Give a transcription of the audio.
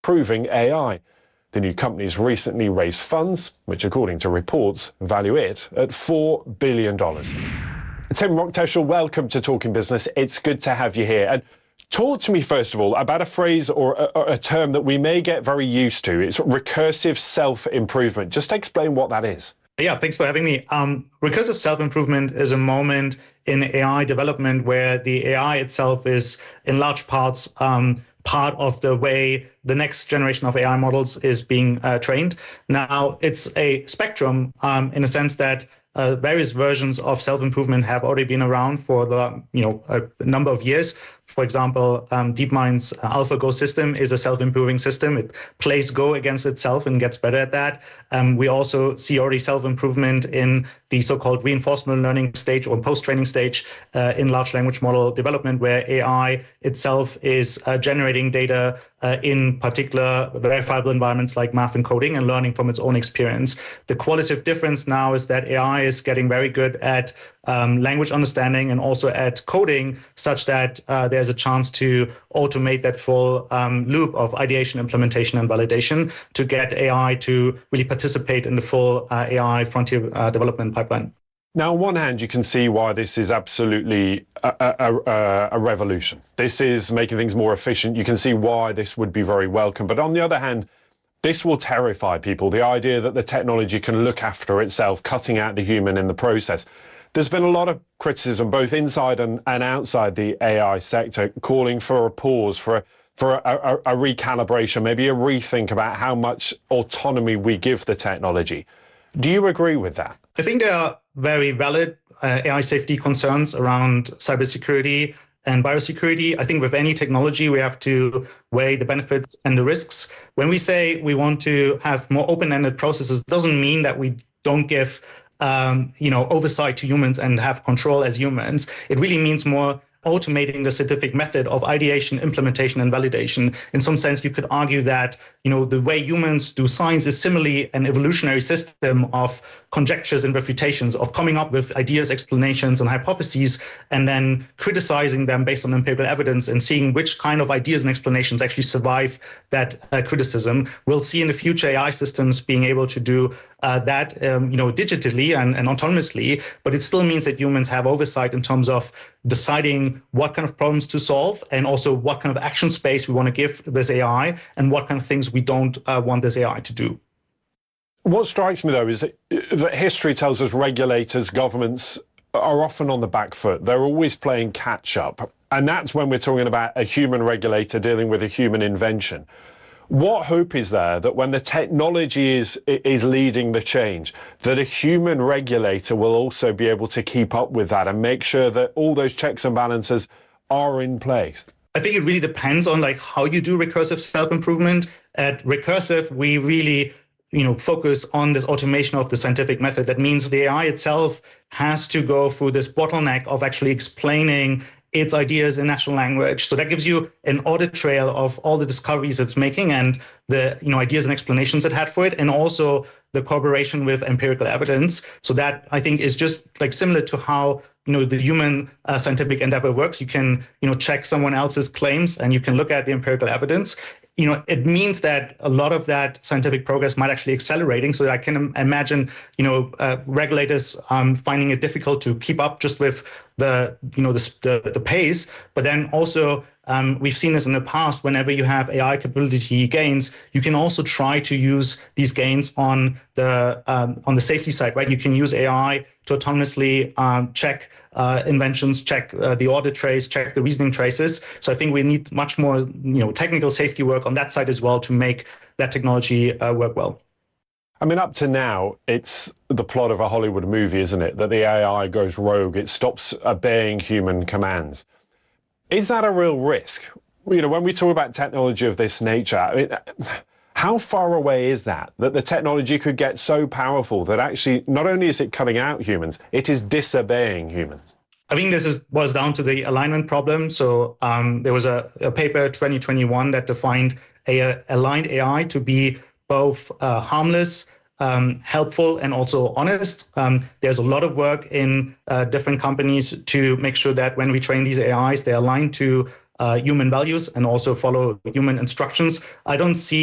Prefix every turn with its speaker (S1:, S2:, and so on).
S1: improving AI. The new company's recently raised funds, which according to reports, value it at $4 billion. Tim Rockteschel, welcome to Talking Business. It's good to have you here. And talk to me, first of all, about a phrase or a term that we may get very used to. It's recursive self-improvement. Just explain what that is.
S2: Yeah, thanks for having me. Recursive self-improvement is a moment in AI development where the AI itself is, in large parts, part of the way the next generation of AI models is being trained. Now, it's a spectrum in a sense that various versions of self-improvement have already been around for a number of years. For example, DeepMind's AlphaGo system is a self-improving system. It plays Go against itself and gets better at that. We also see already self-improvement in the so-called reinforcement learning stage or post-training stage in large language model development, where AI itself is generating data in particular verifiable environments like math and coding and learning from its own experience. The qualitative difference now is that AI is getting very good at language understanding and also at coding, such that there's a chance to automate that full loop of ideation, implementation, and validation to get AI to really participate in the full AI frontier development pipeline.
S1: Now, on one hand, you can see why this is absolutely a revolution. This is making things more efficient. You can see why this would be very welcome. But on the other hand, this will terrify people, the idea that the technology can look after itself, cutting out the human in the process. There's been a lot of criticism, both inside and outside the AI sector, calling for a pause, for a recalibration, maybe a rethink about how much autonomy we give the technology. Do you agree with that?
S2: I think there are very valid AI safety concerns around cybersecurity and biosecurity. I think with any technology, we have to weigh the benefits and the risks. When we say we want to have more open-ended processes, it doesn't mean that we don't give oversight to humans and have control as humans. It really means more automating the scientific method of ideation, implementation, and validation. In some sense, you could argue that the way humans do science is similarly an evolutionary system of conjectures and refutations, of coming up with ideas, explanations, and hypotheses, and then criticizing them based on empirical evidence and seeing which kind of ideas and explanations actually survive that criticism. We'll see in the future AI systems being able to do that digitally and autonomously, but it still means that humans have oversight in terms of deciding what kind of problems to solve and also what kind of action space we want to give this AI and what kind of things we don't want this AI to do.
S1: What strikes me, though, is that history tells us regulators, governments are often on the back foot. They're always playing catch up. And that's when we're talking about a human regulator dealing with a human invention. What hope is there that when the technology is leading the change, that a human regulator will also be able to keep up with that and make sure that all those checks and balances are in place?
S2: I think it really depends on how you do recursive self-improvement. At Recursive, we really focus on this automation of the scientific method. That means the AI itself has to go through this bottleneck of actually explaining its ideas in natural language. So that gives you an audit trail of all the discoveries it's making and the ideas and explanations it had for it, and also the corroboration with empirical evidence. So that, I think, is just similar to how the human scientific endeavor works. You can check someone else's claims and you can look at the empirical evidence. It means that a lot of that scientific progress might actually accelerating. So I can imagine, regulators finding it difficult to keep up just with the pace. But then also, we've seen this in the past. Whenever you have AI capability gains, you can also try to use these gains on the safety side, right? You can use AI to autonomously check inventions, check the audit trace, check the reasoning traces. So I think we need much more technical safety work on that side as well to make that technology work well.
S1: I mean, up to now, it's the plot of a Hollywood movie, isn't it? That the AI goes rogue, it stops obeying human commands. Is that a real risk? When we talk about technology of this nature, how far away is that the technology could get so powerful that actually not only is it cutting out humans, it is disobeying humans?
S2: I think this boils down to the alignment problem. So there was a paper 2021 that defined aligned AI to be both harmless, helpful, and also honest. There's a lot of work in different companies to make sure that when we train these AIs, they're aligned to human values and also follow human instructions. I don't see